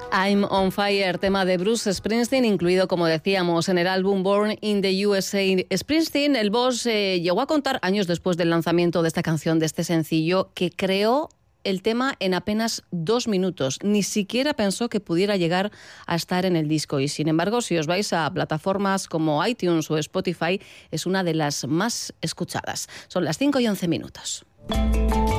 I'm on Fire, tema de Bruce Springsteen, incluido, como decíamos, en el álbum Born in the USA. Springsteen, el boss, llegó a contar años después del lanzamiento de esta canción, de este sencillo, que creó el tema en apenas 2 minutos. Ni siquiera pensó que pudiera llegar a estar en el disco. Y sin embargo, si os vais a plataformas como iTunes o Spotify, es una de las más escuchadas. Son las 5:11.